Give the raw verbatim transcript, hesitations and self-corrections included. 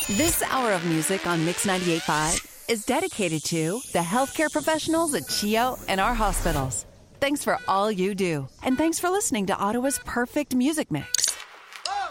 This hour of music on Mix ninety-eight point five is dedicated to the healthcare professionals at CHEO and our hospitals. Thanks for all you do, and thanks for listening to Ottawa's perfect music mix.